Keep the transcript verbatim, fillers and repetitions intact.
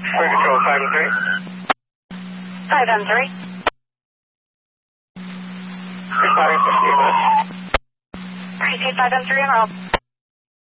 Flight control five and three. five and three. Reporting fifteen minutes. Repeat five and three and roll.